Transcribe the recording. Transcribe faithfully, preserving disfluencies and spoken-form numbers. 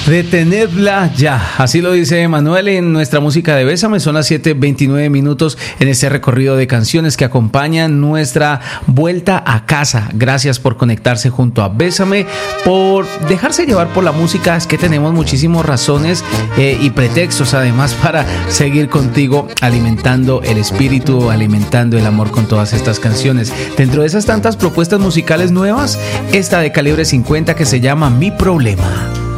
Detenerla ya, así lo dice Manuel en nuestra música de Bésame. Son las siete veintinueve minutos en este recorrido de canciones que acompañan nuestra vuelta a casa. Gracias por conectarse junto a Bésame, por dejarse llevar por la música. Es que tenemos muchísimas razones eh, y pretextos además para seguir contigo, alimentando el espíritu, alimentando el amor con todas estas canciones. Dentro de esas tantas propuestas musicales nuevas, esta de Calibre cincuenta que se llama Mi Problema.